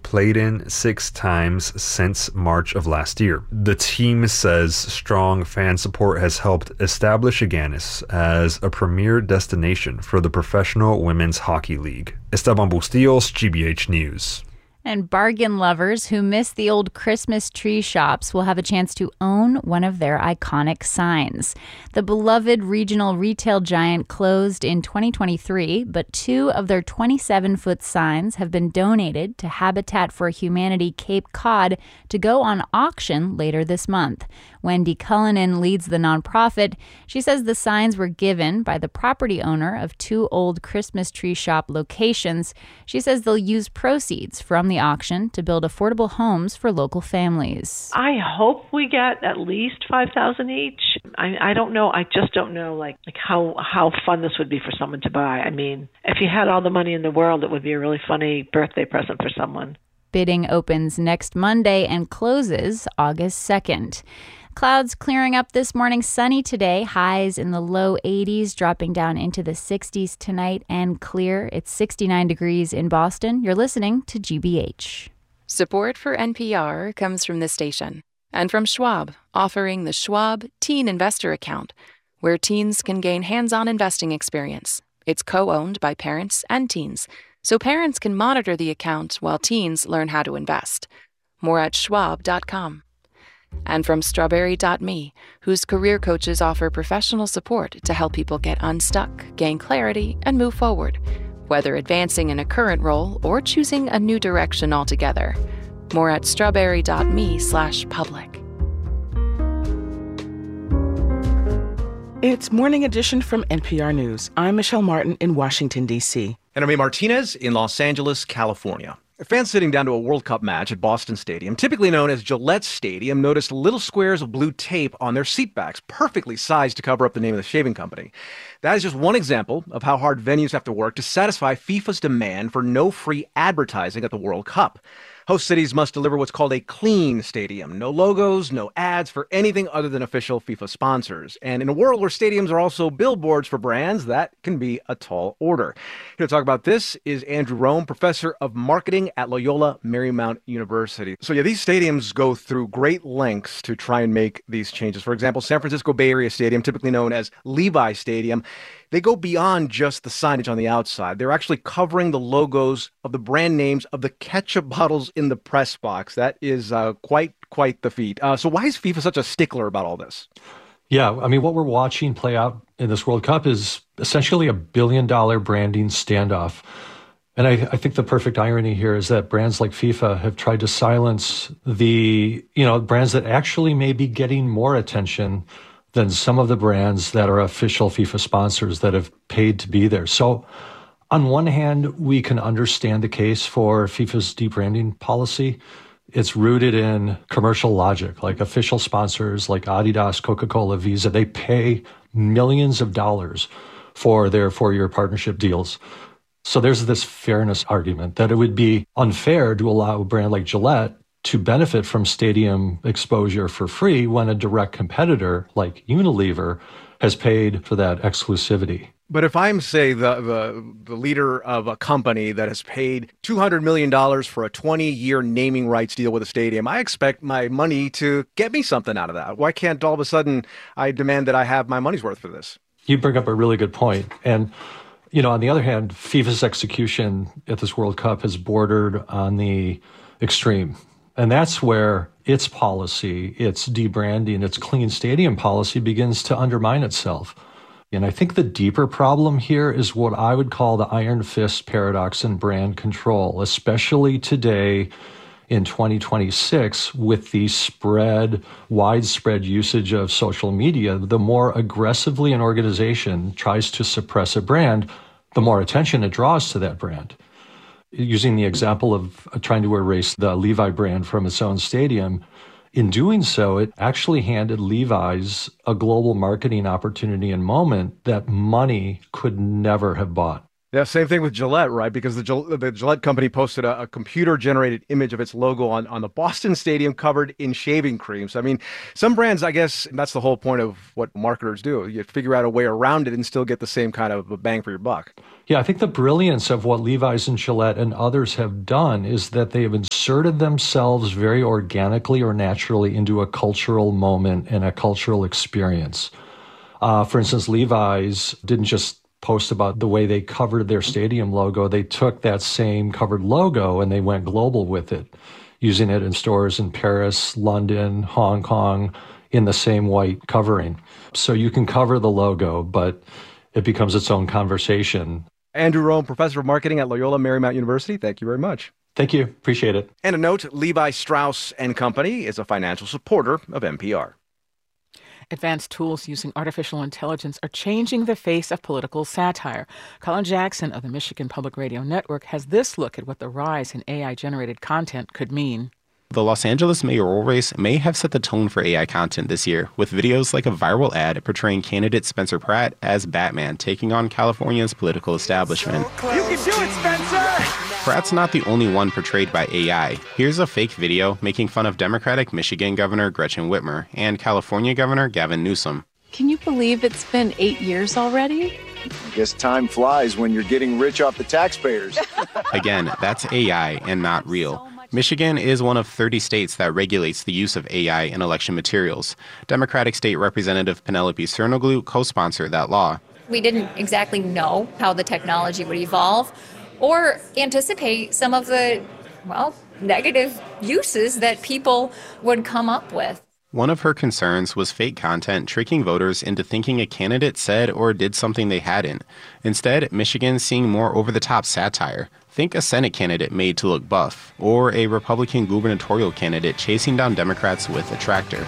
played in 6 times since March of last year. The team says strong fan support has helped establish Agganis as a premier destination for the Professional Women's Hockey League. Esteban Bustillos, GBH News. And bargain lovers who miss the old Christmas tree shops will have a chance to own one of their iconic signs. The beloved regional retail giant closed in 2023, but 2 of their 27-foot signs have been donated to Habitat for Humanity Cape Cod to go on auction later this month. Wendy Cullinan leads the nonprofit. She says the signs were given by the property owner of 2 old Christmas tree shop locations. She says they'll use proceeds from the auction to build affordable homes for local families. I hope we get at least 5,000 each. I don't know. I just don't know like how fun this would be for someone to buy. I mean, if you had all the money in the world, it would be a really funny birthday present for someone. Bidding opens next Monday and closes August 2nd. Clouds clearing up this morning, sunny today, highs in the low 80s, dropping down into the 60s tonight and clear. It's 69 degrees in Boston. You're listening to GBH. Support for NPR comes from this station and from Schwab, offering the Schwab Teen Investor Account, where teens can gain hands-on investing experience. It's co-owned by parents and teens, so parents can monitor the account while teens learn how to invest. More at schwab.com. And from Strawberry.me, whose career coaches offer professional support to help people get unstuck, gain clarity, and move forward, whether advancing in a current role or choosing a new direction altogether. More at strawberry.me/public. It's Morning Edition from NPR News. I'm Michelle Martin in Washington, D.C. And I'm Martinez in Los Angeles, California. Fans sitting down to a World Cup match at Boston Stadium, typically known as Gillette Stadium, noticed little squares of blue tape on their seatbacks, perfectly sized to cover up the name of the shaving company. That is just one example of how hard venues have to work to satisfy FIFA's demand for no free advertising at the World Cup. Host cities must deliver what's called a clean stadium. No logos, no ads for anything other than official FIFA sponsors. And in a world where stadiums are also billboards for brands, that can be a tall order. Here to talk about this is Andrew Rome, professor of marketing at Loyola Marymount University. So yeah, these stadiums go through great lengths to try and make these changes. For example, San Francisco Bay Area Stadium, typically known as Levi Stadium, they go beyond just the signage on the outside. They're actually covering the logos of the brand names of the ketchup bottles in the press box. That is quite the feat. So why is FIFA such a stickler about all this? Yeah, I mean, what we're watching play out in this World Cup is essentially a billion-dollar branding standoff. And I think the perfect irony here is that brands like FIFA have tried to silence the, brands that actually may be getting more attention than some of the brands that are official FIFA sponsors that have paid to be there. So on one hand, we can understand the case for FIFA's debranding policy. It's rooted in commercial logic, like official sponsors like Adidas, Coca-Cola, Visa. They pay millions of dollars for their 4-year partnership deals. So there's this fairness argument that it would be unfair to allow a brand like Gillette to benefit from stadium exposure for free when a direct competitor like Unilever has paid for that exclusivity. But if I'm, say, the leader of a company that has paid $200 million for a 20-year naming rights deal with a stadium, I expect my money to get me something out of that. Why can't all of a sudden I demand that I have my money's worth for this? You bring up a really good point. And, on the other hand, FIFA's execution at this World Cup has bordered on the extreme. And that's where its policy, its debranding, its clean stadium policy begins to undermine itself. And I think the deeper problem here is what I would call the iron fist paradox in brand control, especially today in 2026 with the widespread usage of social media. The more aggressively an organization tries to suppress a brand, the more attention it draws to that brand. Using the example of trying to erase the Levi brand from its own stadium, in doing so, it actually handed Levi's a global marketing opportunity and moment that money could never have bought. Yeah, same thing with Gillette, right? Because the Gillette company posted a computer-generated image of its logo on the Boston Stadium covered in shaving cream. So, I mean, some brands, I guess, that's the whole point of what marketers do. You figure out a way around it and still get the same kind of a bang for your buck. Yeah, I think the brilliance of what Levi's and Gillette and others have done is that they have inserted themselves very organically or naturally into a cultural moment and a cultural experience. For instance, Levi's didn't just post about the way they covered their stadium logo. They took that same covered logo and they went global with it, using it in stores in Paris, London, Hong Kong, in the same white covering. So you can cover the logo, but it becomes its own conversation. Andrew Rome, professor of marketing at Loyola Marymount University, thank you very much. Thank you. Appreciate it. And a note, Levi Strauss & Company is a financial supporter of NPR. Advanced tools using artificial intelligence are changing the face of political satire. Colin Jackson of the Michigan Public Radio Network has this look at what the rise in AI-generated content could mean. The Los Angeles mayoral race may have set the tone for AI content this year, with videos like a viral ad portraying candidate Spencer Pratt as Batman taking on California's political establishment. You can do it, Spencer! Pratt's not the only one portrayed by AI. Here's a fake video making fun of Democratic Michigan Governor Gretchen Whitmer and California Governor Gavin Newsom. Can you believe it's been 8 years already? I guess time flies when you're getting rich off the taxpayers. Again, that's AI and not real. Michigan is one of 30 states that regulates the use of AI in election materials. Democratic State Representative Penelope Cernoglu co-sponsored that law. We didn't exactly know how the technology would evolve or anticipate some of the, negative uses that people would come up with. One of her concerns was fake content tricking voters into thinking a candidate said or did something they hadn't. Instead, Michigan's seeing more over-the-top satire. Think a Senate candidate made to look buff, or a Republican gubernatorial candidate chasing down Democrats with a tractor.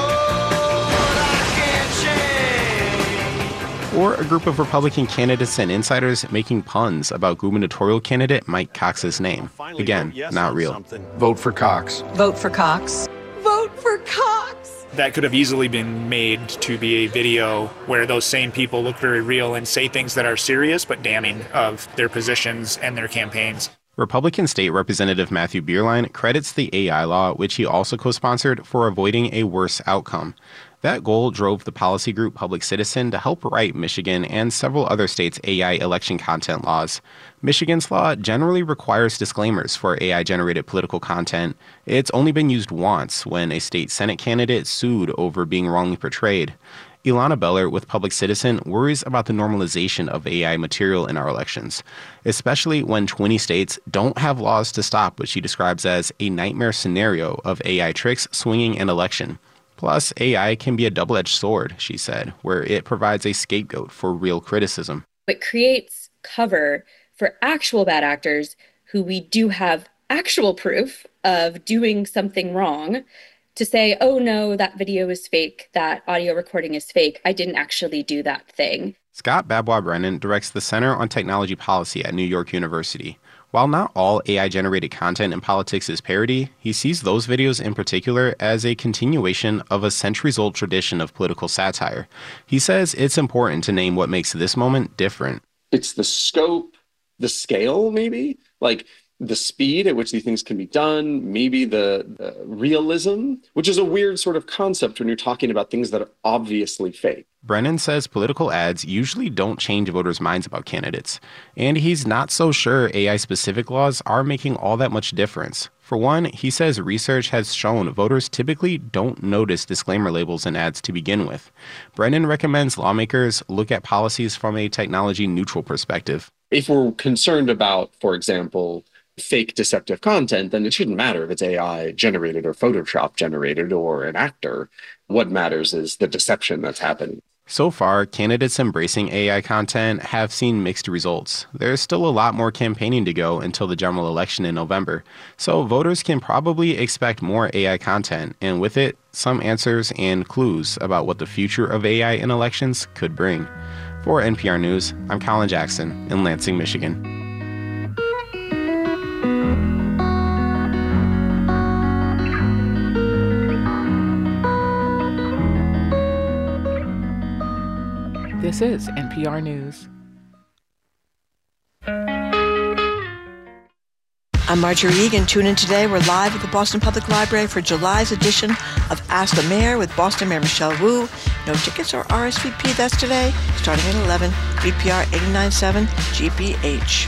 Or a group of Republican candidates and insiders making puns about gubernatorial candidate Mike Cox's name. Again, not real. Vote for Cox. Vote for Cox. Vote for Cox! That could have easily been made to be a video where those same people look very real and say things that are serious but damning of their positions and their campaigns. Republican State Representative Matthew Bierlein credits the AI law, which he also co-sponsored, for avoiding a worse outcome. That goal drove the policy group Public Citizen to help write Michigan and several other states' AI election content laws. Michigan's law generally requires disclaimers for AI-generated political content. It's only been used once when a state Senate candidate sued over being wrongly portrayed. Ilana Beller with Public Citizen worries about the normalization of AI material in our elections, especially when 20 states don't have laws to stop what she describes as a nightmare scenario of AI tricks swinging an election. Plus, AI can be a double-edged sword, she said, where it provides a scapegoat for real criticism. It creates cover for actual bad actors who we do have actual proof of doing something wrong to say, oh no, that video is fake, that audio recording is fake, I didn't actually do that thing. Scott Babwa-Brennan directs the Center on Technology Policy at New York University. While not all AI-generated content in politics is parody, he sees those videos in particular as a continuation of a centuries-old tradition of political satire. He says it's important to name what makes this moment different. It's the scope, the scale, maybe, like the speed at which these things can be done, maybe the realism, which is a weird sort of concept when you're talking about things that are obviously fake. Brennan says political ads usually don't change voters' minds about candidates, and he's not so sure AI-specific laws are making all that much difference. For one, he says research has shown voters typically don't notice disclaimer labels in ads to begin with. Brennan recommends lawmakers look at policies from a technology-neutral perspective. If we're concerned about, for example, fake deceptive content, then it shouldn't matter if it's AI generated or Photoshop generated or an actor. What matters is the deception that's happening. So far, candidates embracing AI content have seen mixed results. There's still a lot more campaigning to go until the general election in November, so voters can probably expect more AI content, and with it, some answers and clues about what the future of AI in elections could bring. For NPR News, I'm Colin Jackson in Lansing, Michigan. This is NPR News. I'm Marjorie Egan. Tune in today. We're live at the Boston Public Library for July's edition of Ask the Mayor with Boston Mayor Michelle Wu. No tickets or RSVP. That's today, starting at 11. BPR 897 GBH.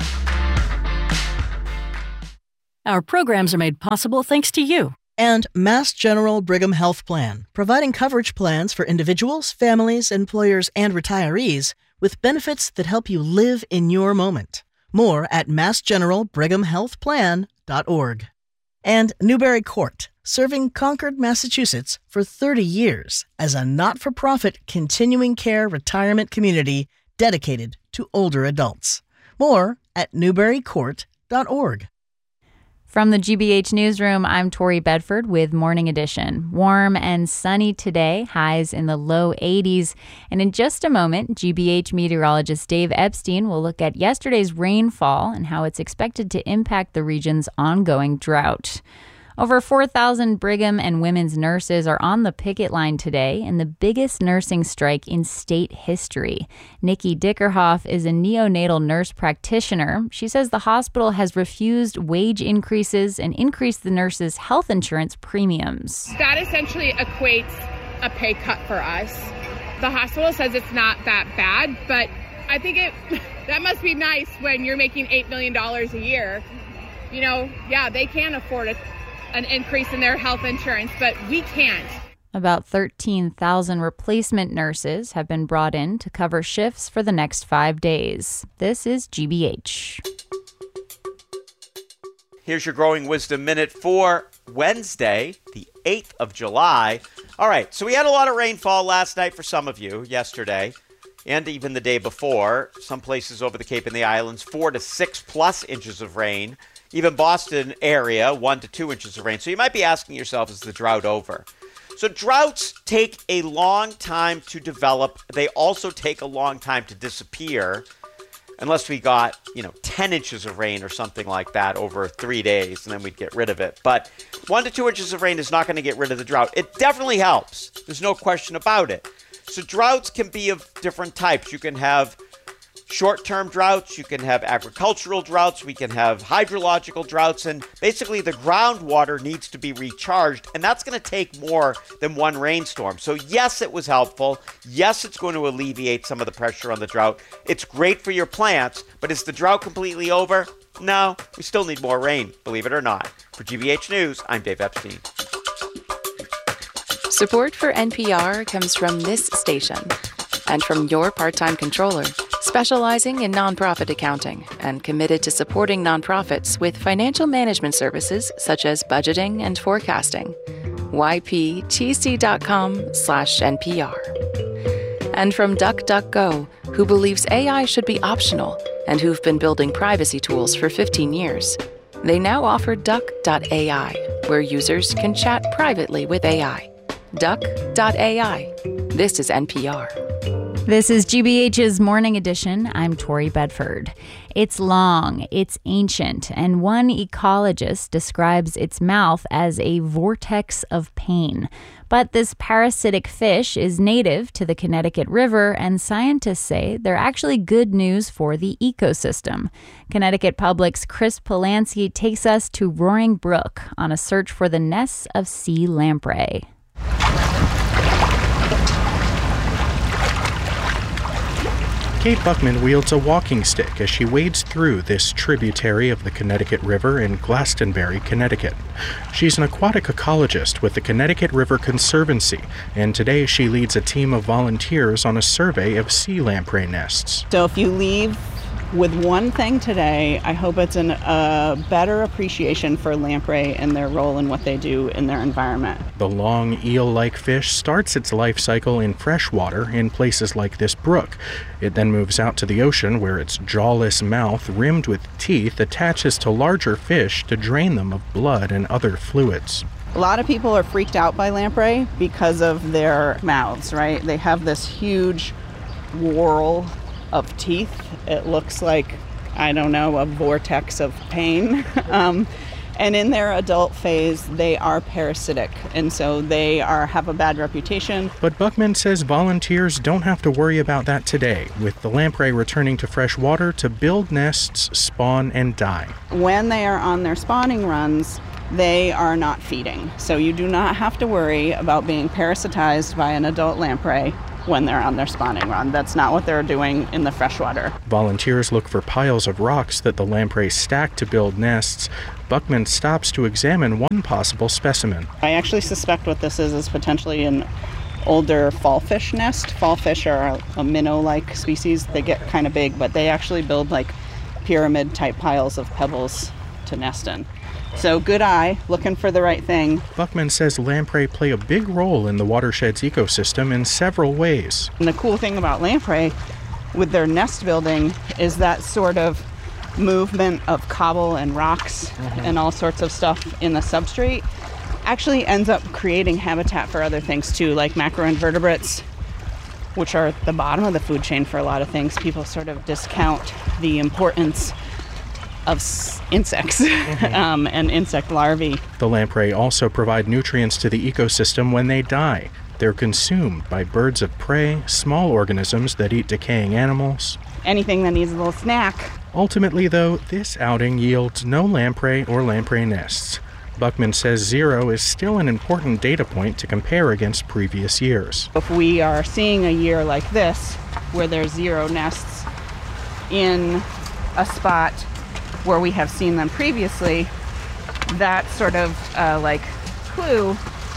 Our programs are made possible thanks to you. And Mass General Brigham Health Plan, providing coverage plans for individuals, families, employers, and retirees with benefits that help you live in your moment. More at massgeneralbrighamhealthplan.org. And Newbury Court, serving Concord, Massachusetts for 30 years as a not-for-profit continuing care retirement community dedicated to older adults. More at newburycourt.org. From the GBH Newsroom, I'm Tori Bedford with Morning Edition. Warm and sunny today, highs in the low 80s. And in just a moment, GBH meteorologist Dave Epstein will look at yesterday's rainfall and how it's expected to impact the region's ongoing drought. Over 4,000 Brigham and women's nurses are on the picket line today in the biggest nursing strike in state history. Nikki Dickerhoff is a neonatal nurse practitioner. She says the hospital has refused wage increases and increased the nurses' health insurance premiums. That essentially equates a pay cut for us. The hospital says it's not that bad, but I think that must be nice when you're making $8 million a year. You know, yeah, they can afford an increase in their health insurance, but we can't. About 13,000 replacement nurses have been brought in to cover shifts for the next 5 days. This is GBH. Here's your Growing Wisdom Minute for Wednesday, the 8th of July. All right, so we had a lot of rainfall last night for some of you, yesterday, and even the day before. Some places over the Cape and the Islands, 4 to 6 plus inches of rain. Even Boston area, 1 to 2 inches of rain. So you might be asking yourself, is the drought over? So droughts take a long time to develop. They also take a long time to disappear, unless we got, 10 inches of rain or something like that over 3 days, and then we'd get rid of it. But 1 to 2 inches of rain is not going to get rid of the drought. It definitely helps. There's no question about it. So droughts can be of different types. You can have short-term droughts, you can have agricultural droughts, we can have hydrological droughts, and basically the groundwater needs to be recharged, and that's going to take more than one rainstorm. So yes, it was helpful. Yes, it's going to alleviate some of the pressure on the drought. It's great for your plants, but is the drought completely over? No, we still need more rain, believe it or not. For GBH News, I'm Dave Epstein. Support for NPR comes from this station and from your part-time controller, specializing in nonprofit accounting and committed to supporting nonprofits with financial management services such as budgeting and forecasting. yptc.com/NPR. And from DuckDuckGo, who believes AI should be optional and who've been building privacy tools for 15 years. They now offer Duck.ai, where users can chat privately with AI. Duck.ai. This is NPR. This is GBH's Morning Edition. I'm Tori Bedford. It's long, it's ancient, and one ecologist describes its mouth as a vortex of pain. But this parasitic fish is native to the Connecticut River, and scientists say they're actually good news for the ecosystem. Connecticut Public's Chris Polanski takes us to Roaring Brook on a search for the nests of sea lamprey. Kate Buckman wields a walking stick as she wades through this tributary of the Connecticut River in Glastonbury, Connecticut. She's an aquatic ecologist with the Connecticut River Conservancy, and today she leads a team of volunteers on a survey of sea lamprey nests. So if you leave with one thing today, I hope it's a better appreciation for lamprey and their role in what they do in their environment. The long eel-like fish starts its life cycle in freshwater in places like this brook. It then moves out to the ocean where its jawless mouth, rimmed with teeth, attaches to larger fish to drain them of blood and other fluids. A lot of people are freaked out by lamprey because of their mouths, right? They have this huge whorl of teeth. It looks like, I don't know, a vortex of pain. And in their adult phase, they are parasitic, and so they have a bad reputation. But Buckman says volunteers don't have to worry about that today, with the lamprey returning to fresh water to build nests, spawn, and die. When they are on their spawning runs, they are not feeding. So you do not have to worry about being parasitized by an adult lamprey when they're on their spawning run. That's not what they're doing in the freshwater. Volunteers look for piles of rocks that the lampreys stack to build nests. Buckman stops to examine one possible specimen. I actually suspect what this is potentially an older fallfish nest. Fallfish are a minnow-like species. They get kind of big, but they actually build like pyramid-type piles of pebbles to nest in. So good eye, looking for the right thing. Buckman says lamprey play a big role in the watershed's ecosystem in several ways. And the cool thing about lamprey with their nest building is that sort of movement of cobble and rocks and all sorts of stuff in the substrate actually ends up creating habitat for other things too, like macroinvertebrates, which are at the bottom of the food chain for a lot of things. People sort of discount the importance of insects and insect larvae. The lamprey also provide nutrients to the ecosystem when they die. They're consumed by birds of prey, small organisms that eat decaying animals. Anything that needs a little snack. Ultimately, though, this outing yields no lamprey or lamprey nests. Buckman says 0 is still an important data point to compare against previous years. If we are seeing a year like this, where there's 0 nests in a spot where we have seen them previously, that sort of clue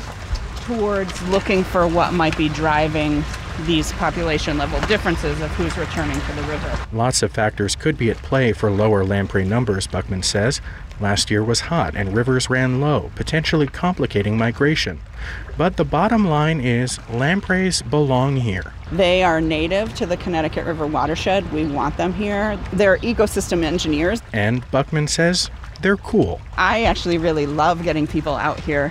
towards looking for what might be driving these population level differences of who's returning to the river. Lots of factors could be at play for lower lamprey numbers, Buckman says. Last year was hot and rivers ran low, potentially complicating migration. But the bottom line is lampreys belong here. They are native to the Connecticut River watershed. We want them here. They're ecosystem engineers. And Buckman says they're cool. I actually really love getting people out here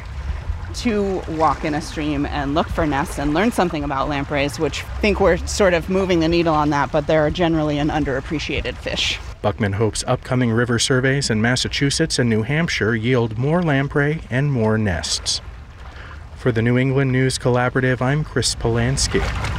to walk in a stream and look for nests and learn something about lampreys, which I think we're sort of moving the needle on that, but they're generally an underappreciated fish. Buckman hopes upcoming river surveys in Massachusetts and New Hampshire yield more lamprey and more nests. For the New England News Collaborative, I'm Chris Polanski.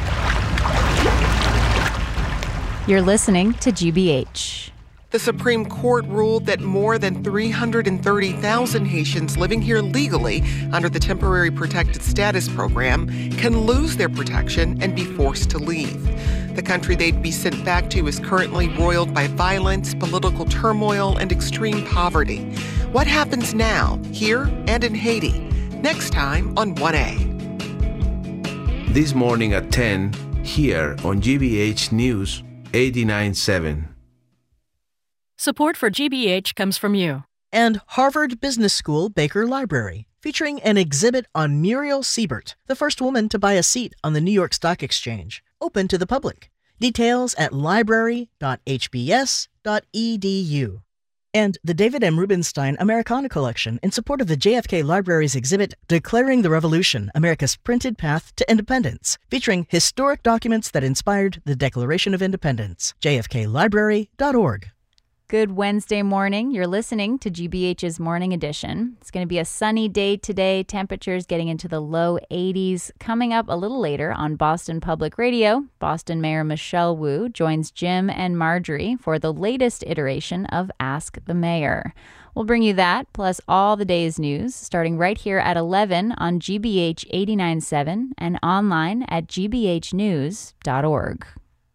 You're listening to GBH. The Supreme Court ruled that more than 330,000 Haitians living here legally under the Temporary Protected Status Program can lose their protection and be forced to leave. The country they'd be sent back to is currently roiled by violence, political turmoil, and extreme poverty. What happens now, here and in Haiti? Next time on 1A. This morning at 10, here on GBH News 89.7. Support for GBH comes from you. And Harvard Business School Baker Library, featuring an exhibit on Muriel Siebert, the first woman to buy a seat on the New York Stock Exchange, open to the public. Details at library.hbs.edu. And the David M. Rubenstein Americana Collection in support of the JFK Library's exhibit Declaring the Revolution, America's Printed Path to Independence, featuring historic documents that inspired the Declaration of Independence. jfklibrary.org. Good Wednesday morning. You're listening to GBH's Morning Edition. It's going to be a sunny day today. Temperatures getting into the low 80s. Coming up a little later on Boston Public Radio, Boston Mayor Michelle Wu joins Jim and Marjorie for the latest iteration of Ask the Mayor. We'll bring you that, plus all the day's news, starting right here at 11 on GBH 89.7 and online at gbhnews.org.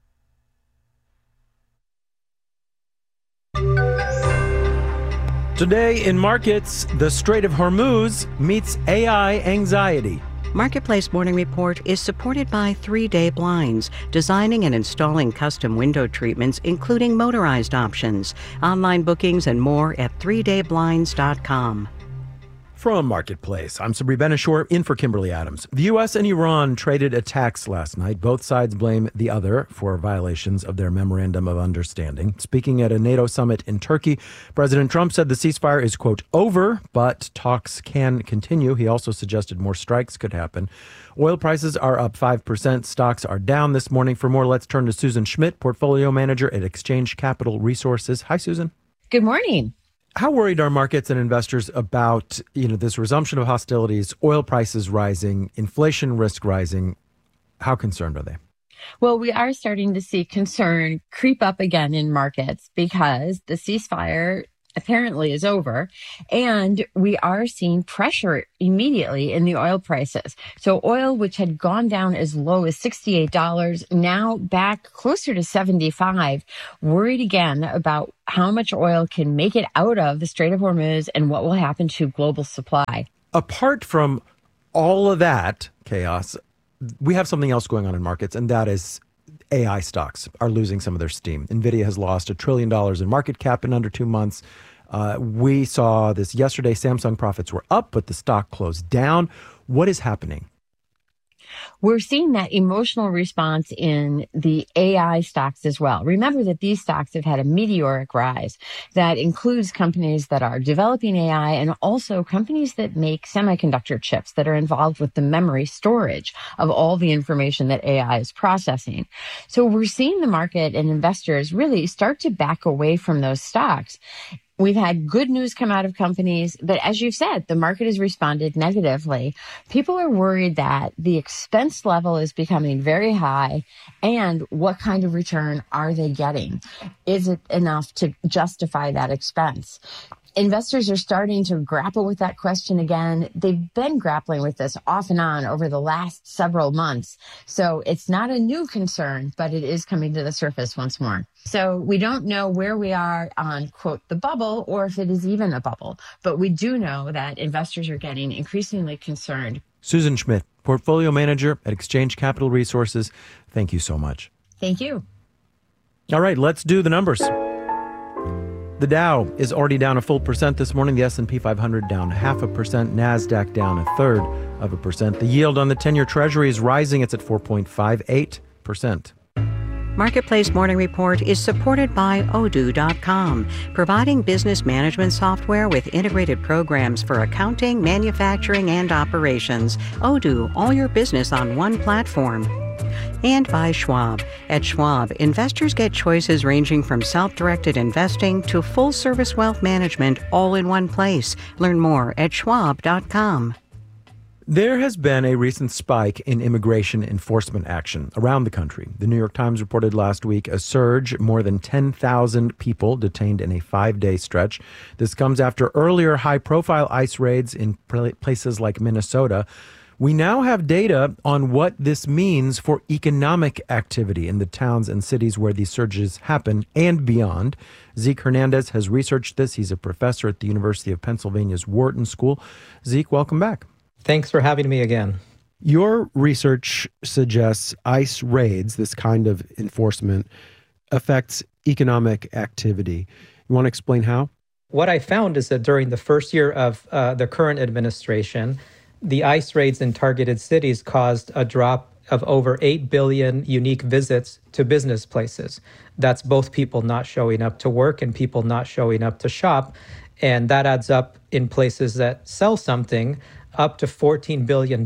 Today in markets, the Strait of Hormuz meets AI anxiety. Marketplace Morning Report is supported by 3-Day Blinds, designing and installing custom window treatments, including motorized options. Online bookings and more at 3dayblinds.com. From Marketplace, I'm Sabri Benishore, in for Kimberly Adams. The U.S. and Iran traded attacks last night. Both sides blame the other for violations of their Memorandum of Understanding. Speaking at a NATO summit in Turkey, President Trump said the ceasefire is, quote, over, but talks can continue. He also suggested more strikes could happen. Oil prices are up 5%. Stocks are down this morning. For more, let's turn to Susan Schmidt, portfolio manager at Exchange Capital Resources. Hi, Susan. Good morning. How worried are markets and investors about, this resumption of hostilities, oil prices rising, inflation risk rising? How concerned are they? Well, we are starting to see concern creep up again in markets because the ceasefire apparently is over, and we are seeing pressure immediately in the oil prices. So oil, which had gone down as low as $68, now back closer to $75, worried again about how much oil can make it out of the Strait of Hormuz and what will happen to global supply. Apart from all of that chaos, we have something else going on in markets, and that is AI stocks are losing some of their steam. NVIDIA has lost $1 trillion in market cap in under 2 months. We saw this yesterday. Samsung profits were up, but the stock closed down. What is happening? We're seeing that emotional response in the AI stocks as well. Remember that these stocks have had a meteoric rise that includes companies that are developing AI and also companies that make semiconductor chips that are involved with the memory storage of all the information that AI is processing. So we're seeing the market and investors really start to back away from those stocks. We've had good news come out of companies, but as you've said, the market has responded negatively. People are worried that the expense level is becoming very high, and what kind of return are they getting? Is it enough to justify that expense? Investors are starting to grapple with that question again. They've been grappling with this off and on over the last several months. So it's not a new concern, but it is coming to the surface once more. So we don't know where we are on, quote, the bubble, or if it is even a bubble. But we do know that investors are getting increasingly concerned. Susan Schmidt, portfolio manager at Exchange Capital Resources. Thank you so much. Thank you. All right, let's do the numbers. The Dow is already down 1% this morning. The S&P 500 down 0.5%. NASDAQ down 0.33%. The yield on the 10-year Treasury is rising. It's at 4.58%. Marketplace Morning Report is supported by Odoo.com, providing business management software with integrated programs for accounting, manufacturing, and operations. Odoo, all your business on one platform. And by Schwab. At Schwab, investors get choices ranging from self-directed investing to full-service wealth management all in one place. Learn more at Schwab.com. There has been a recent spike in immigration enforcement action around the country. The New York Times reported last week a surge, more than 10,000 people detained in a 5-day stretch. This comes after earlier high-profile ICE raids in places like Minnesota. We now have data on what this means for economic activity in the towns and cities where these surges happen and beyond. Zeke Hernandez has researched this. He's a professor at the University of Pennsylvania's Wharton School. Zeke, welcome back. Thanks for having me again. Your research suggests ICE raids, this kind of enforcement, affects economic activity. You want to explain how? What I found is that during the first year of the current administration, the ICE raids in targeted cities caused a drop of over 8 billion unique visits to business places. That's both people not showing up to work and people not showing up to shop. And that adds up in places that sell something up to $14 billion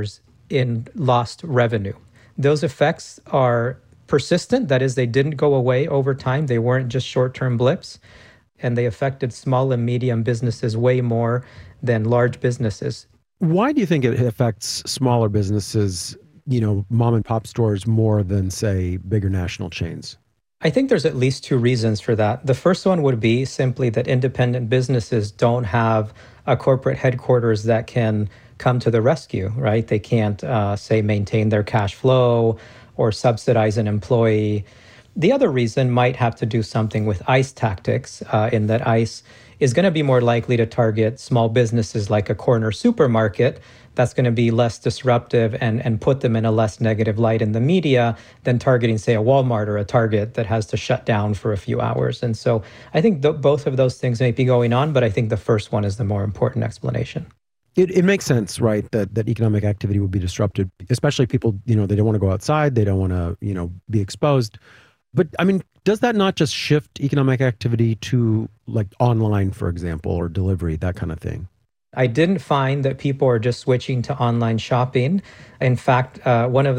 in lost revenue. Those effects are persistent. That is, they didn't go away over time. They weren't just short-term blips. And they affected small and medium businesses way more than large businesses. Why do you think it affects smaller businesses, mom and pop stores more than, say, bigger national chains? I think there's at least two reasons for that. The first one would be simply that independent businesses don't have a corporate headquarters that can come to the rescue, right? They can't, say, maintain their cash flow or subsidize an employee. The other reason might have to do something with ICE tactics, in that ICE is going to be more likely to target small businesses like a corner supermarket. That's going to be less disruptive and put them in a less negative light in the media than targeting, say, a Walmart or a Target that has to shut down for a few hours. And so I think both of those things may be going on, but I think the first one is the more important explanation. It makes sense, right, that economic activity would be disrupted, especially people, they don't want to go outside, they don't want to, be exposed. But I mean, does that not just shift economic activity to like online, for example, or delivery, that kind of thing? I didn't find that people are just switching to online shopping. In fact, one of the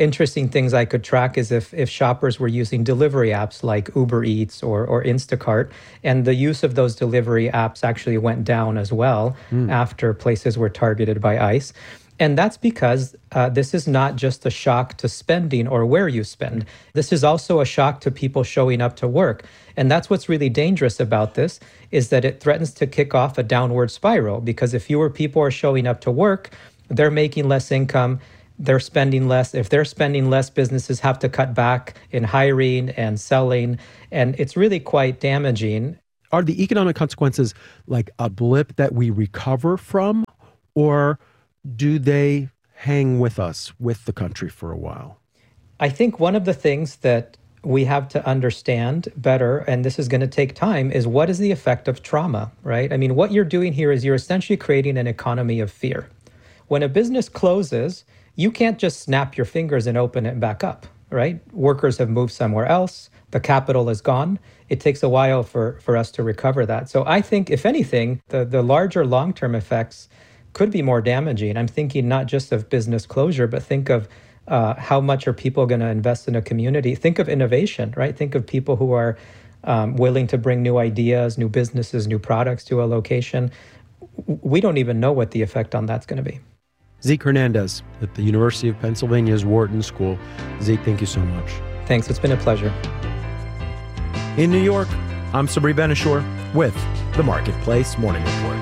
interesting things I could track is if shoppers were using delivery apps like Uber Eats or Instacart, and the use of those delivery apps actually went down as well after places were targeted by ICE. And that's because this is not just a shock to spending or where you spend. This is also a shock to people showing up to work. And that's what's really dangerous about this, is that it threatens to kick off a downward spiral, because if fewer people are showing up to work, they're making less income, they're spending less. If they're spending less, businesses have to cut back in hiring and selling. And it's really quite damaging. Are the economic consequences like a blip that we recover from, or do they hang with us, with the country for a while? I think one of the things that we have to understand better, and this is going to take time, is what is the effect of trauma, right? I mean, what you're doing here is you're essentially creating an economy of fear. When a business closes, you can't just snap your fingers and open it back up, right? Workers have moved somewhere else. The capital is gone. It takes a while for us to recover that. So I think, if anything, the larger long-term effects could be more damaging. I'm thinking not just of business closure, but think of how much are people going to invest in a community? Think of innovation, right? Think of people who are willing to bring new ideas, new businesses, new products to a location. We don't even know what the effect on that's going to be. Zeke Hernandez at the University of Pennsylvania's Wharton School. Zeke, thank you so much. Thanks. It's been a pleasure. In New York, I'm Sabri Ben-Achour with the Marketplace Morning Report.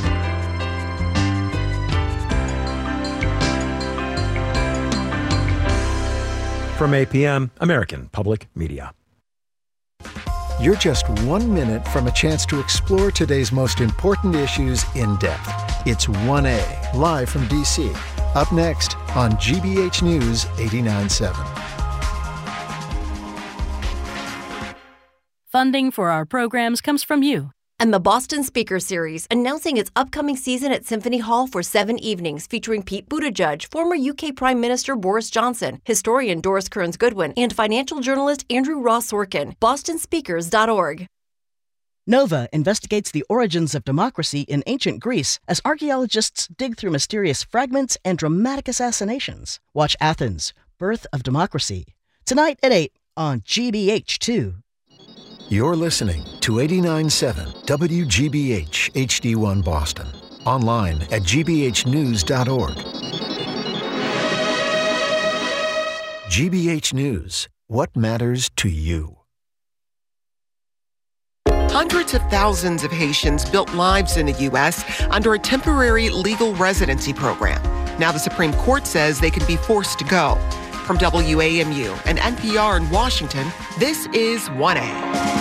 From APM, American Public Media. You're just 1 minute from a chance to explore today's most important issues in depth. It's 1A, live from D.C. Up next on GBH News 89.7. Funding for our programs comes from you. And the Boston Speaker Series, announcing its upcoming season at Symphony Hall for 7 evenings, featuring Pete Buttigieg, former UK Prime Minister Boris Johnson, historian Doris Kearns-Goodwin, and financial journalist Andrew Ross Sorkin. BostonSpeakers.org. Nova investigates the origins of democracy in ancient Greece as archaeologists dig through mysterious fragments and dramatic assassinations. Watch Athens, Birth of Democracy, tonight at 8 on GBH2. You're listening to 89.7 WGBH HD1 Boston. Online at gbhnews.org. GBH News. What matters to you? Hundreds of thousands of Haitians built lives in the U.S. under a temporary legal residency program. Now the Supreme Court says they can be forced to go. From WAMU and NPR in Washington, this is 1A.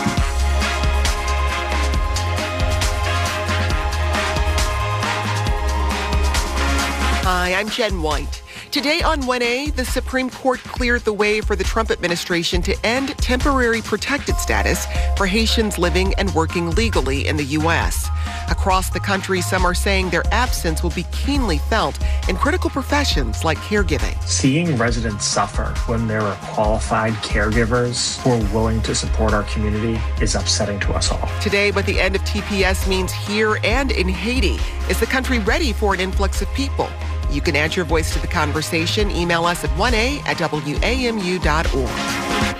Hi, I'm Jen White. Today on 1A, the Supreme Court cleared the way for the Trump administration to end temporary protected status for Haitians living and working legally in the U.S. Across the country, some are saying their absence will be keenly felt in critical professions like caregiving. Seeing residents suffer when there are qualified caregivers who are willing to support our community is upsetting to us all. Today, what the end of TPS means here and in Haiti. Is the country ready for an influx of people? You can add your voice to the conversation. Email us at 1a@wamu.org.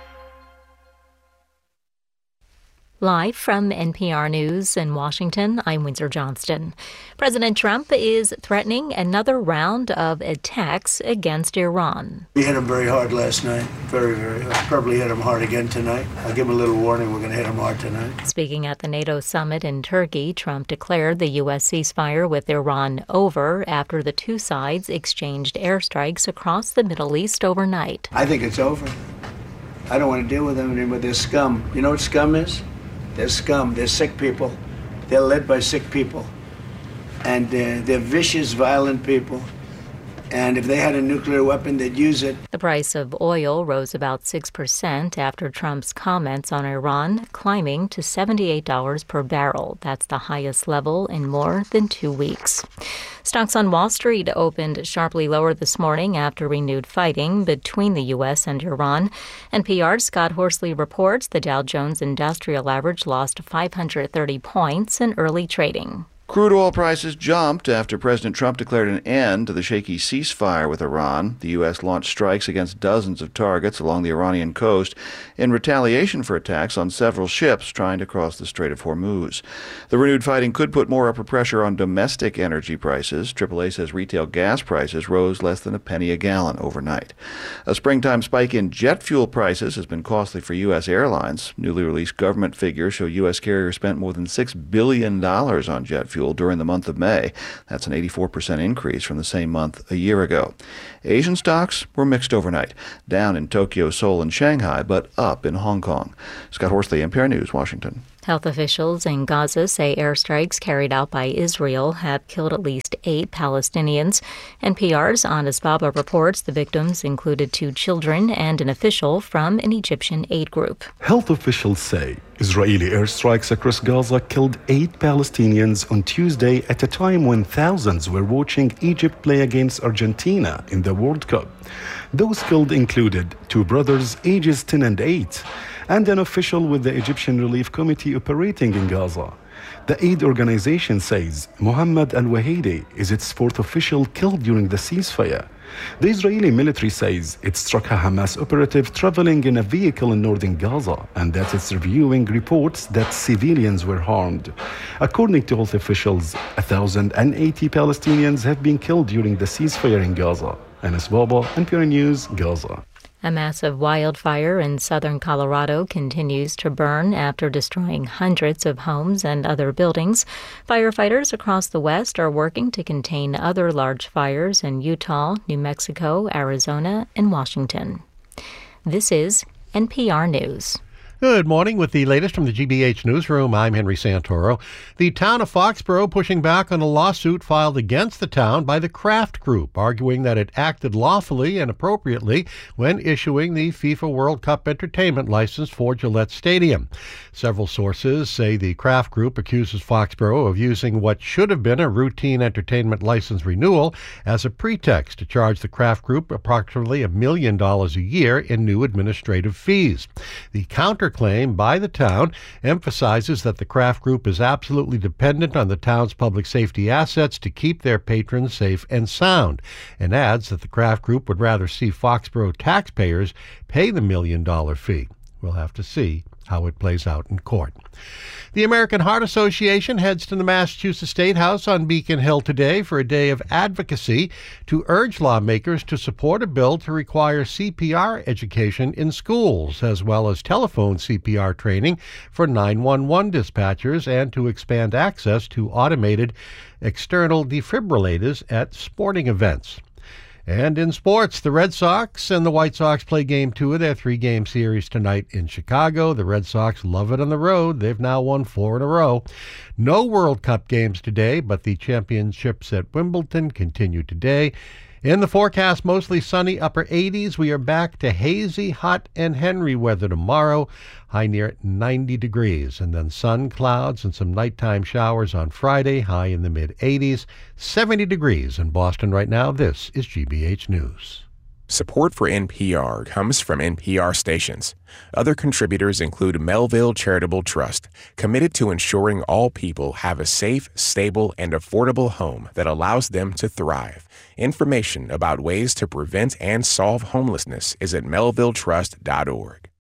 Live from NPR News in Washington, I'm Windsor Johnston. President Trump is threatening another round of attacks against Iran. We hit him very hard last night. Very, very hard. Probably hit him hard again tonight. I'll give him a little warning. We're going to hit him hard tonight. Speaking at the NATO summit in Turkey, Trump declared the U.S. ceasefire with Iran over after the two sides exchanged airstrikes across the Middle East overnight. I think it's over. I don't want to deal with them anymore. They're scum. You know what scum is? They're scum. They're sick people. They're led by sick people. And they're vicious, violent people. And if they had a nuclear weapon, they'd use it. The price of oil rose about 6% after Trump's comments on Iran, climbing to $78 per barrel. That's the highest level in more than 2 weeks. Stocks on Wall Street opened sharply lower this morning after renewed fighting between the U.S. and Iran. NPR's Scott Horsley reports the Dow Jones Industrial Average lost 530 points in early trading. Crude oil prices jumped after President Trump declared an end to the shaky ceasefire with Iran. The U.S. launched strikes against dozens of targets along the Iranian coast in retaliation for attacks on several ships trying to cross the Strait of Hormuz. The renewed fighting could put more upward pressure on domestic energy prices. AAA says retail gas prices rose less than a penny a gallon overnight. A springtime spike in jet fuel prices has been costly for U.S. airlines. Newly released government figures show U.S. carriers spent more than $6 billion on jet fuel during the month of May. That's an 84% increase from the same month a year ago. Asian stocks were mixed overnight, down in Tokyo, Seoul, and Shanghai, but up in Hong Kong. Scott Horsley, NPR News, Washington. Health officials in Gaza say airstrikes carried out by Israel have killed at least 8 Palestinians. NPR's Anas Baba reports the victims included 2 children and an official from an Egyptian aid group. Health officials say Israeli airstrikes across Gaza killed 8 Palestinians on Tuesday at a time when thousands were watching Egypt play against Argentina in the World Cup. Those killed included 2 brothers ages 10 and 8. and an official with the Egyptian Relief Committee operating in Gaza. The aid organization says Mohammed al-Wahidi is its 4th official killed during the ceasefire. The Israeli military says it struck a Hamas operative traveling in a vehicle in northern Gaza and that it's reviewing reports that civilians were harmed. According to health officials, 1,080 Palestinians have been killed during the ceasefire in Gaza. Anas Baba, NPR News, Gaza. A massive wildfire in southern Colorado continues to burn after destroying hundreds of homes and other buildings. Firefighters across the West are working to contain other large fires in Utah, New Mexico, Arizona, and Washington. This is NPR News. Good morning. With the latest from the GBH Newsroom, I'm Henry Santoro. The town of Foxborough pushing back on a lawsuit filed against the town by the Kraft Group, arguing that it acted lawfully and appropriately when issuing the FIFA World Cup entertainment license for Gillette Stadium. Several sources say the Kraft Group accuses Foxborough of using what should have been a routine entertainment license renewal as a pretext to charge the Kraft Group approximately $1 million a year in new administrative fees. The counterclaim by the town emphasizes that the Kraft Group is absolutely dependent on the town's public safety assets to keep their patrons safe and sound, and adds that the Kraft Group would rather see Foxborough taxpayers pay the $1 million fee. We'll have to see how it plays out in court. The American Heart Association heads to the Massachusetts State House on Beacon Hill today for a day of advocacy to urge lawmakers to support a bill to require CPR education in schools, as well as telephone CPR training for 911 dispatchers, and to expand access to automated external defibrillators at sporting events. And in sports, the Red Sox and the White Sox play Game 2 of their 3-game series tonight in Chicago. The Red Sox love it on the road. They've now won 4 in a row. No World Cup games today, but the championships at Wimbledon continue today. In the forecast, mostly sunny, upper 80s. We are back to hazy, hot, and Henry weather tomorrow, high near 90 degrees. And then sun, clouds, and some nighttime showers on Friday, high in the mid-80s, 70 degrees in Boston right now. This is GBH News. Support for NPR comes from NPR stations. Other contributors include Melville Charitable Trust, committed to ensuring all people have a safe, stable, and affordable home that allows them to thrive. Information about ways to prevent and solve homelessness is at melvilletrust.org.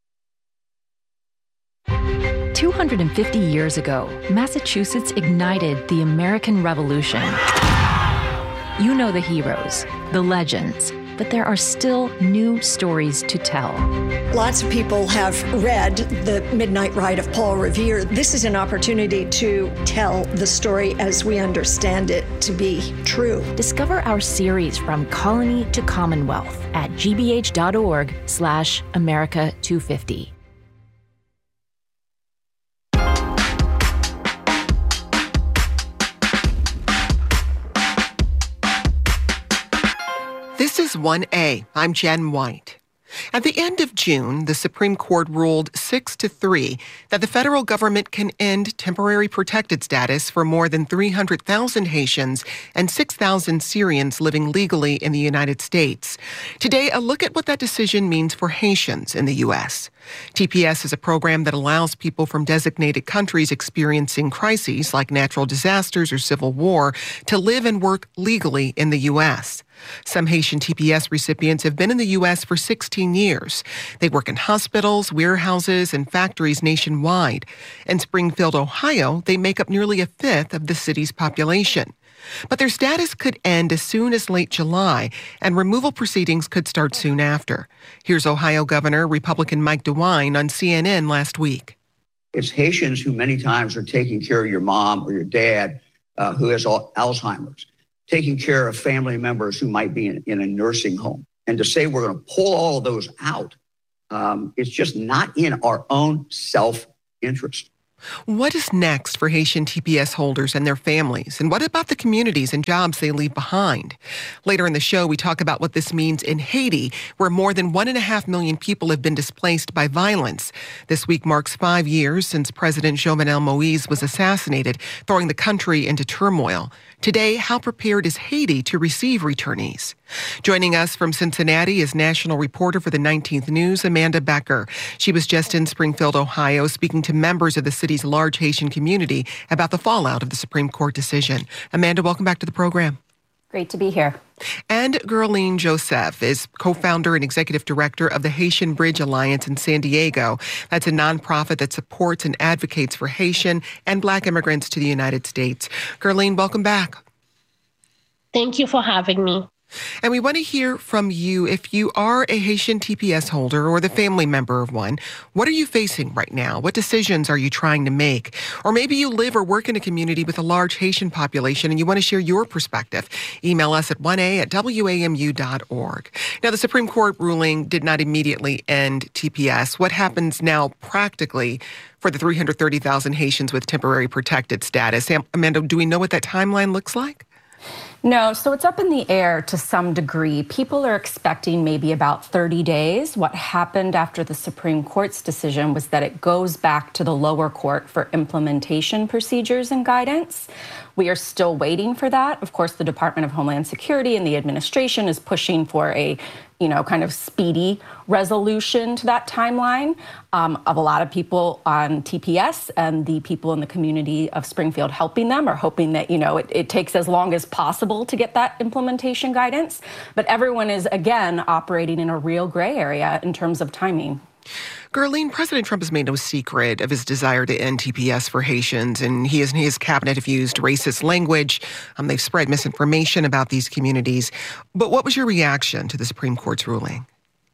250 years ago, Massachusetts ignited the American Revolution. You know the heroes, the legends, but there are still new stories to tell. Lots of people have read The Midnight Ride of Paul Revere. This is an opportunity to tell the story as we understand it to be true. Discover our series From Colony to Commonwealth at gbh.org/America250. This is 1A. I'm Jen White. At the end of June, the Supreme Court ruled 6-3 that the federal government can end temporary protected status for more than 300,000 Haitians and 6,000 Syrians living legally in the United States. Today, a look at what that decision means for Haitians in the U.S. TPS is a program that allows people from designated countries experiencing crises like natural disasters or civil war to live and work legally in the U.S. Some Haitian TPS recipients have been in the U.S. for 16 years. They work in hospitals, warehouses, and factories nationwide. In Springfield, Ohio, they make up nearly a fifth of the city's population. But their status could end as soon as late July, and removal proceedings could start soon after. Here's Ohio Governor Republican Mike DeWine on CNN last week. It's Haitians who many times are taking care of your mom or your dad who has Alzheimer's, taking care of family members who might be in a nursing home. And to say we're going to pull all of those out, it's just not in our own self-interest. What is next for Haitian TPS holders and their families? And what about the communities and jobs they leave behind? Later in the show, we talk about what this means in Haiti, where more than 1.5 million people have been displaced by violence. This week marks 5 years since President Jovenel Moïse was assassinated, throwing the country into turmoil. Today, how prepared is Haiti to receive returnees? Joining us from Cincinnati is national reporter for the 19th News, Amanda Becker. She was just in Springfield, Ohio, speaking to members of the city's large Haitian community about the fallout of the Supreme Court decision. Amanda, welcome back to the program. Great to be here. And Guerline Joseph is co-founder and executive director of the Haitian Bridge Alliance in San Diego. That's a nonprofit that supports and advocates for Haitian and Black immigrants to the United States. Guerline, welcome back. Thank you for having me. And we want to hear from you. If you are a Haitian TPS holder or the family member of one, what are you facing right now? What decisions are you trying to make? Or maybe you live or work in a community with a large Haitian population and you want to share your perspective. Email us at 1a@wamu.org. Now, the Supreme Court ruling did not immediately end TPS. What happens now practically for the 330,000 Haitians with temporary protected status? Amanda, do we know what that timeline looks like? No, so it's up in the air to some degree. People are expecting maybe about 30 days. What happened after the Supreme Court's decision was that it goes back to the lower court for implementation procedures and guidance. We are still waiting for that. Of course, the Department of Homeland Security and the administration is pushing for a kind of speedy resolution to that timeline. Of a lot of people on TPS and the people in the community of Springfield helping them are hoping that, it takes as long as possible to get that implementation guidance. But everyone is, again, operating in a real gray area in terms of timing. Guerline, President Trump has made no secret of his desire to end TPS for Haitians, and he and his cabinet have used racist language. They've spread misinformation about these communities. But what was your reaction to the Supreme Court's ruling?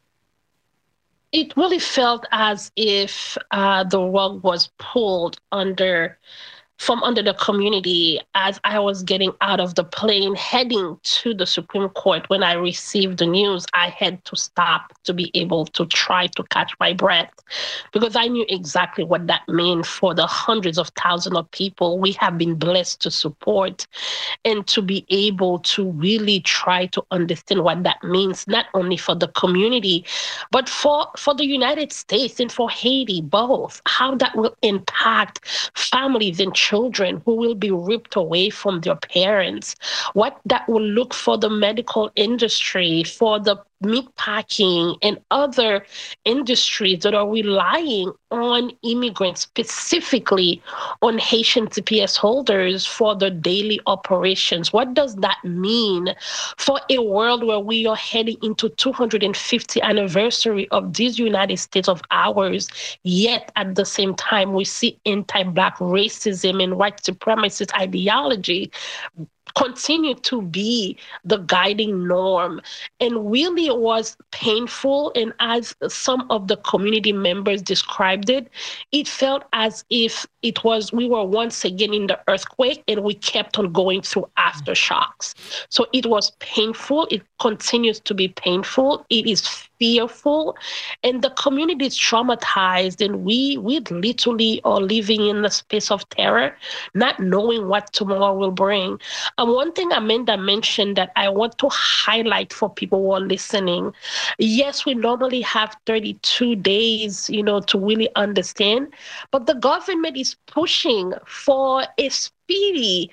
It really felt as if the rug was pulled from under the community as I was getting out of the plane heading to the Supreme Court. When I received the news, I had to stop to be able to try to catch my breath because I knew exactly what that meant for the hundreds of thousands of people we have been blessed to support, and to be able to really try to understand what that means, not only for the community, but for the United States and for Haiti, both, how that will impact families and children who will be ripped away from their parents, what that will look for the medical industry, for the meatpacking and other industries that are relying on immigrants, specifically on Haitian TPS holders for their daily operations. What does that mean for a world where we are heading into 250th anniversary of this United States of ours, yet at the same time we see anti-Black racism and white supremacist ideology continue to be the guiding norm. And really it was painful. And as some of the community members described it, it felt as if we were once again in the earthquake and we kept on going through aftershocks. So it was painful. It continues to be painful. It is fearful. And the community is traumatized. And we literally are living in the space of terror, not knowing what tomorrow will bring. One thing Amanda mentioned that I want to highlight for people who are listening. Yes, we normally have 32 days, to really understand, but the government is pushing for a speedy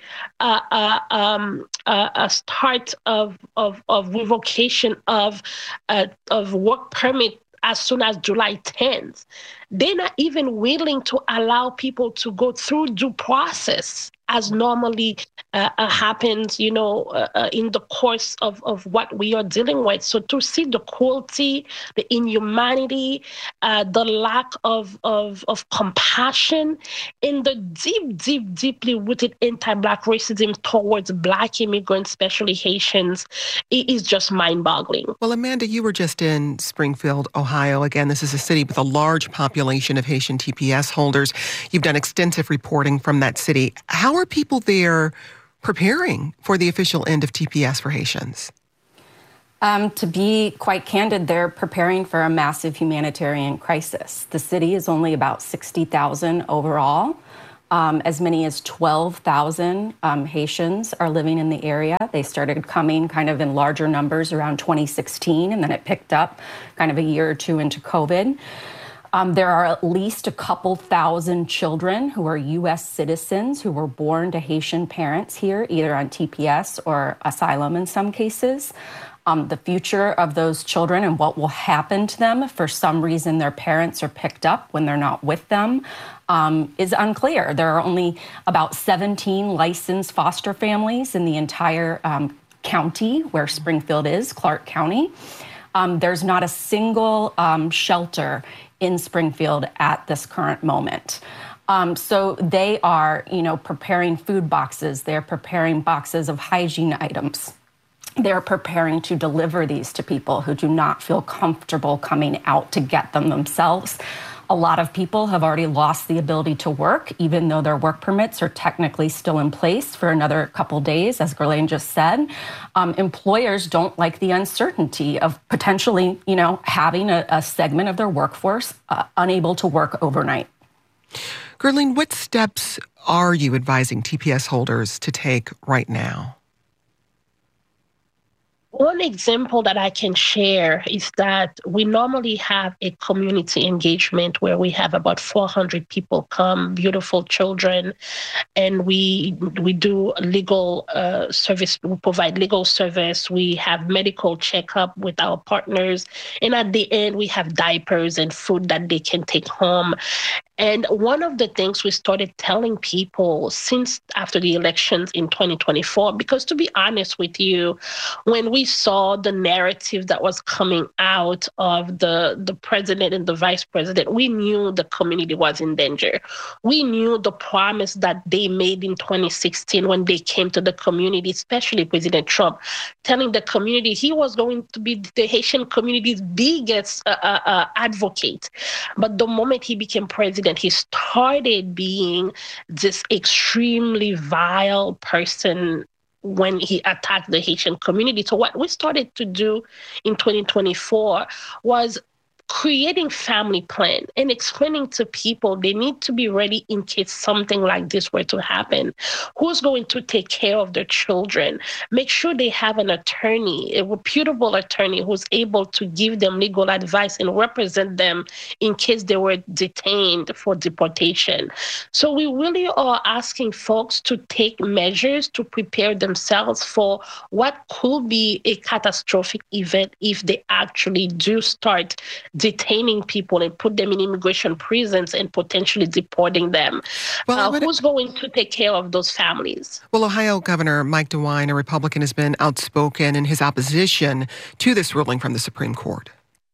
a start of revocation of work permit as soon as July 10th. They're not even willing to allow people to go through due process as normally happens, in the course of what we are dealing with. So to see the cruelty, the inhumanity, the lack of compassion, and the deeply rooted anti-Black racism towards Black immigrants, especially Haitians, it is just mind-boggling. Well, Amanda, you were just in Springfield, Ohio. Again, this is a city with a large population of Haitian TPS holders. You've done extensive reporting from that city. How are people there preparing for the official end of TPS for Haitians? To be quite candid, they're preparing for a massive humanitarian crisis. The city is only about 60,000 overall. As many as 12,000 Haitians are living in the area. They started coming kind of in larger numbers around 2016, and then it picked up kind of a year or two into COVID. There are at least a couple thousand children who are U.S. citizens who were born to Haitian parents here, either on TPS or asylum in some cases. The future of those children and what will happen to them if for some reason their parents are picked up when they're not with them is unclear. There are only about 17 licensed foster families in the entire county where Springfield is, Clark County. There's not a single shelter in Springfield at this current moment. So they are, preparing food boxes. They're preparing boxes of hygiene items. They're preparing to deliver these to people who do not feel comfortable coming out to get them themselves. A lot of people have already lost the ability to work, even though their work permits are technically still in place for another couple days, as Ghislaine just said. Employers don't like the uncertainty of potentially, having a segment of their workforce unable to work overnight. Ghislaine, what steps are you advising TPS holders to take right now? One example that I can share is that we normally have a community engagement where we have about 400 people come, beautiful children, and we do legal service. We provide legal service. We have medical checkup with our partners, and at the end we have diapers and food that they can take home. And one of the things we started telling people since after the elections in 2024, because to be honest with you, when we saw the narrative that was coming out of the president and the vice president, we knew the community was in danger. We knew the promise that they made in 2016 when they came to the community, especially President Trump, telling the community he was going to be the Haitian community's biggest advocate. But the moment he became president, he started being this extremely vile person when he attacked the Haitian community. So what we started to do in 2024 was creating family plan and explaining to people they need to be ready in case something like this were to happen. Who's going to take care of their children? Make sure they have an attorney, a reputable attorney who's able to give them legal advice and represent them in case they were detained for deportation. So we really are asking folks to take measures to prepare themselves for what could be a catastrophic event if they actually do start detaining people and put them in immigration prisons and potentially deporting them. Well, who's going to take care of those families? Well, Ohio Governor Mike DeWine, a Republican, has been outspoken in his opposition to this ruling from the Supreme Court.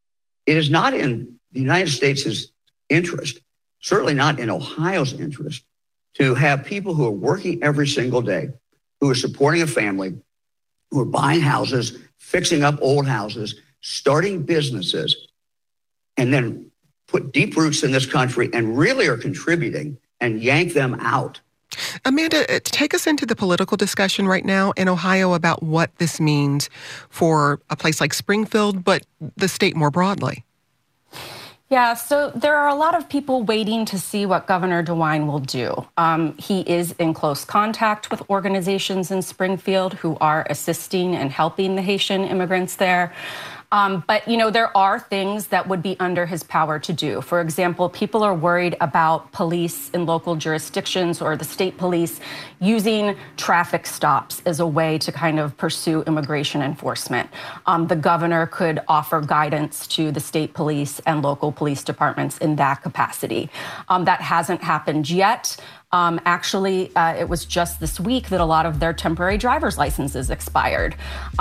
It is not in the United States' interest, certainly not in Ohio's interest, to have people who are working every single day, who are supporting a family, who are buying houses, fixing up old houses, starting businesses, and then put deep roots in this country and really are contributing and yank them out. Amanda, take us into the political discussion right now in Ohio about what this means for a place like Springfield, but the state more broadly. Yeah, so there are a lot of people waiting to see what Governor DeWine will do. He is in close contact with organizations in Springfield who are assisting and helping the Haitian immigrants there. But, there are things that would be under his power to do. For example, people are worried about police in local jurisdictions or the state police using traffic stops as a way to kind of pursue immigration enforcement. The governor could offer guidance to the state police and local police departments in that capacity. That hasn't happened yet. Actually, it was just this week that a lot of their temporary driver's licenses expired.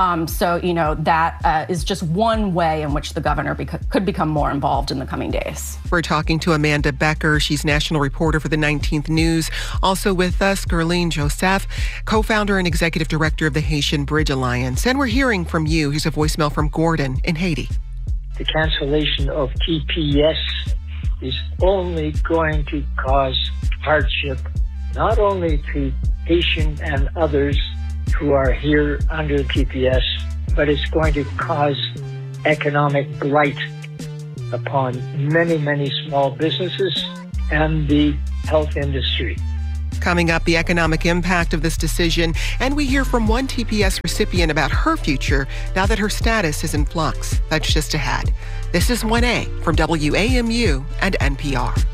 That is just one way in which the governor could become more involved in the coming days. We're talking to Amanda Becker. She's national reporter for the 19th News. Also with us, Guerline Joseph, co-founder and executive director of the Haitian Bridge Alliance. And we're hearing from you. Here's a voicemail from Gordon in Haiti. The cancellation of TPS is only going to cause hardship, not only to Haitian and others who are here under TPS, but it's going to cause economic blight upon many, many small businesses and the health industry. Coming up, the economic impact of this decision, and we hear from one TPS recipient about her future now that her status is in flux. That's just ahead. This is 1A from WAMU and NPR.